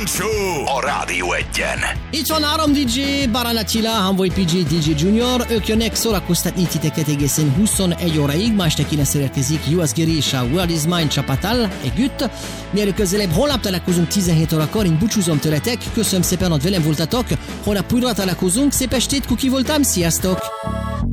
Kánk Show a Rádió Egyen. Itt van 3 DJ, Baran Attila, Hanvoy PG, DJ Junior. Ők jönnek szórakoztatni titeket egészen 21 óráig. Ma este kineszerelkezik US Geri és a World is Mine csapattal együtt. Mielőtt közelebb, holnap találkozunk 17 órakor. Én búcsúzom tőletek. Köszönöm szépen, hogy velem voltatok. Holnap újra találkozunk. Szép estét, Kuki voltam. Sziasztok!